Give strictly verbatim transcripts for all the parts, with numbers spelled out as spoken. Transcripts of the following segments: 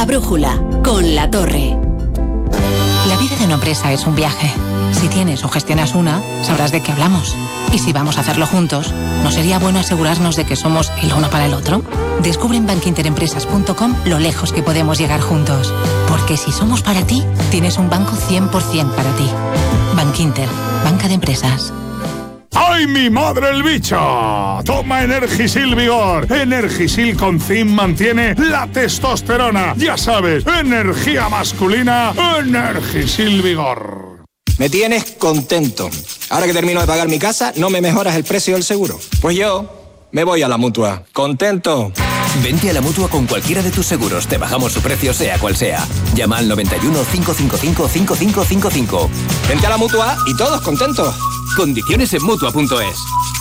La brújula, con La Torre. La vida de una empresa es un viaje. Si tienes o gestionas una, sabrás de qué hablamos. Y si vamos a hacerlo juntos, ¿no sería bueno asegurarnos de que somos el uno para el otro? Descubre en bankinterempresas punto com lo lejos que podemos llegar juntos. Porque si somos para ti, tienes un banco cien por ciento para ti. Bankinter, banca de empresas. ¡Ay, mi madre el bicho! Toma Energisil Vigor. Energisil con zinc mantiene la testosterona. Ya sabes, energía masculina, Energisil Vigor. Me tienes contento. Ahora que termino de pagar mi casa, ¿no me mejoras el precio del seguro? Pues yo me voy a la Mutua. ¿Contento? Vente a la Mutua con cualquiera de tus seguros. Te bajamos su precio sea cual sea. Llama al noventa y uno, cinco cinco cinco, cinco cinco cinco cinco. Vente a la Mutua y todos contentos. Condiciones en Mutua punto es.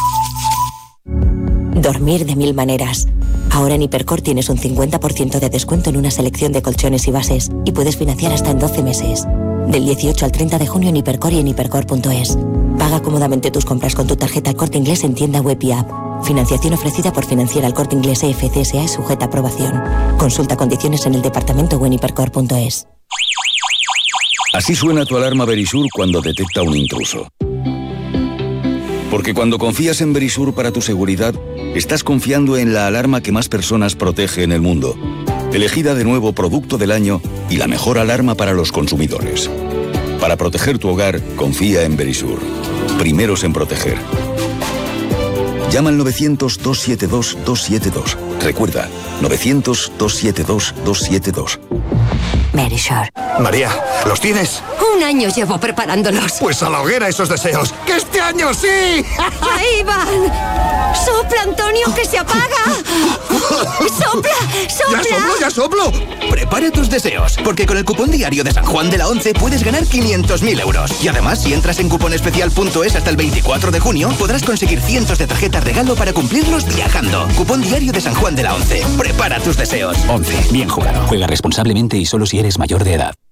Dormir de mil maneras. Ahora en Hipercor tienes un cincuenta por ciento de descuento en una selección de colchones y bases y puedes financiar hasta en doce meses. Del dieciocho al treinta de junio en Hipercor y en hipercor punto es. Paga cómodamente tus compras con tu tarjeta El Corte Inglés en tienda web y app. Financiación ofrecida por Financiera El Corte Inglés E F C S A y sujeta a aprobación. Consulta condiciones en el departamento o en hipercor punto es. Así suena tu alarma Verisur cuando detecta un intruso. Porque cuando confías en Verisur para tu seguridad, estás confiando en la alarma que más personas protege en el mundo. Elegida de nuevo Producto del Año y la mejor alarma para los consumidores. Para proteger tu hogar, confía en Verisur. Primeros en proteger. Llama al novecientos, dos siete dos, dos siete dos. Recuerda, novecientos, dos siete dos, dos siete dos. Verisur. María, ¿los tienes? Un año llevo preparándolos. Pues a la hoguera esos deseos. ¡Que este año sí! ¡Ahí van! ¡Sopla, Antonio, que se apaga! ¡Sopla, sopla! ¡Ya soplo, ya soplo! Prepara tus deseos, porque con el cupón diario de San Juan de la Once puedes ganar quinientos mil euros. Y además, si entras en cuponespecial punto es hasta el veinticuatro de junio, podrás conseguir cientos de tarjetas regalo para cumplirlos viajando. Cupón diario de San Juan de la Once. Prepara tus deseos. Once. Bien jugado. Juega responsablemente y solo si eres mayor de edad.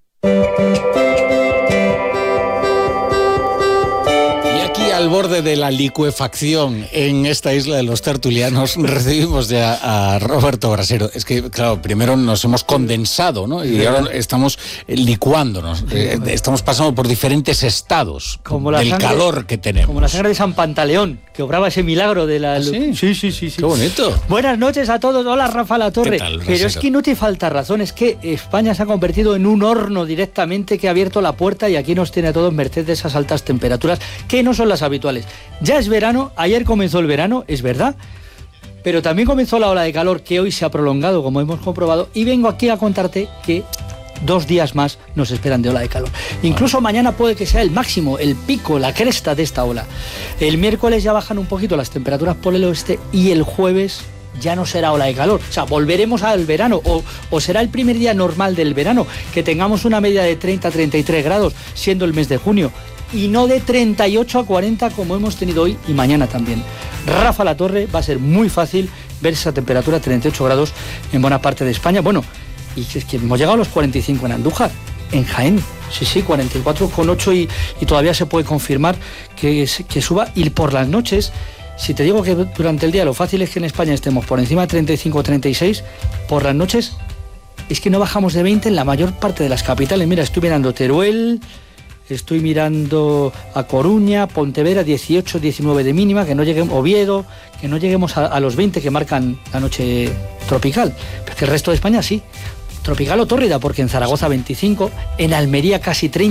Al borde de la licuefacción en esta isla de los tertulianos, recibimos ya a Roberto Brasero. Es que, claro, primero nos hemos condensado, ¿no? Y ahora estamos licuándonos. Eh, estamos pasando por diferentes estados como la del sangre, calor que tenemos. Como la sangre de San Pantaleón, que obraba ese milagro de la... ¿Ah, sí? Sí, sí, sí, sí. Qué bonito. Buenas noches a todos. Hola, Rafa La Torre. ¿Qué tal, Brasero? Pero es que no te falta razón. Es que España se ha convertido en un horno directamente que ha abierto la puerta y aquí nos tiene a todos merced de esas altas temperaturas que no son las habituales. Ya es verano, ayer comenzó el verano, es verdad, pero también comenzó la ola de calor que hoy se ha prolongado, como hemos comprobado, y vengo aquí a contarte que dos días más nos esperan de ola de calor. Incluso mañana puede que sea el máximo, el pico, la cresta de esta ola. El miércoles ya bajan un poquito las temperaturas por el oeste y el jueves ya no será ola de calor. O sea, volveremos al verano o, o será el primer día normal del verano, que tengamos una media de treinta a treinta y tres grados, siendo el mes de junio. Y no de treinta y ocho a cuarenta como hemos tenido hoy y mañana también. Rafa La Torre, va a ser muy fácil ver esa temperatura, treinta y ocho grados en buena parte de España. Bueno, y es que hemos llegado a los cuarenta y cinco en Andújar, en Jaén. Sí, sí, cuarenta y cuatro coma ocho y, y todavía se puede confirmar que, que suba. Y por las noches, si te digo que durante el día lo fácil es que en España estemos por encima de treinta y cinco o treinta y seis, por las noches es que no bajamos de veinte en la mayor parte de las capitales. Mira, estoy mirando Teruel... Estoy mirando a Coruña, Pontevedra, dieciocho, diecinueve de mínima, que no lleguemos, Oviedo, que no lleguemos a, a los veinte que marcan la noche tropical. Pero es que el resto de España sí. Tropical o tórrida, porque en Zaragoza veinticinco, en Almería casi treinta.